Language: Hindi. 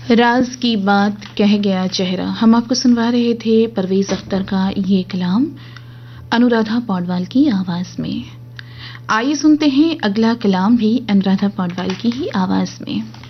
राज की बात कह गया चेहरा। हम आपको सुनवा रहे थे परवेज अख्तर का ये कलाम अनुराधा पौडवाल की आवाज में। आइए सुनते हैं अगला कलाम भी अनुराधा पौडवाल की ही आवाज में।